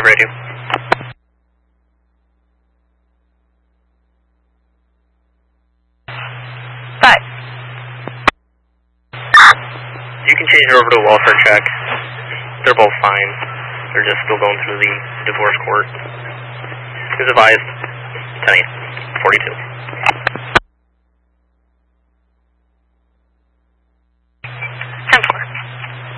5 radio. You can change her over to a welfare check. They're both fine. They're just still going through the divorce court. Is advised, 10-8, 42.